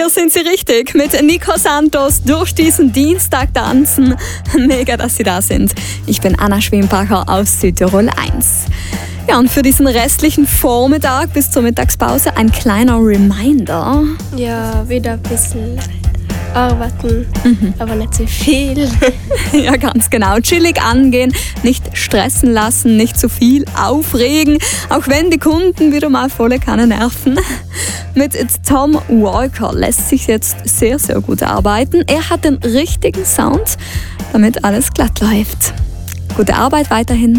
Hier sind Sie richtig mit Nico Santos durch diesen Dienstag tanzen. Mega, dass Sie da sind. Ich bin Anna Schwimpacher aus Südtirol 1. Ja, und für diesen restlichen Vormittag bis zur Mittagspause ein kleiner Reminder. Ja, wieder ein bisschen arbeiten, aber nicht zu viel. Ja, ganz genau. Chillig angehen, nicht stressen lassen, nicht zu viel aufregen, auch wenn die Kunden wieder mal volle Kanne nerven. Mit Tom Walker lässt sich jetzt sehr, sehr gut arbeiten. Er hat den richtigen Sound, damit alles glatt läuft. Gute Arbeit weiterhin.